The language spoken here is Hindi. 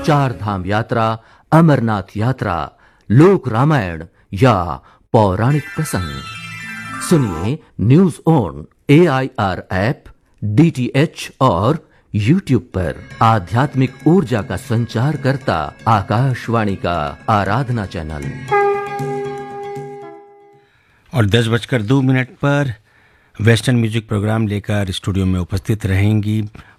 चार धाम यात्रा, अमरनाथ यात्रा, लोक रामायण या पौराणिक प्रसंग। सुनिए news on AIR app, DTH और YouTube पर। आध्यात्मिक ऊर्जा का संचार करता आकाशवाणी का आराधना चैनल। और 10:02 पर वेस्टर्न म्यूजिक प्रोग्राम लेकर स्टूडियो में उपस्थित रहेंगी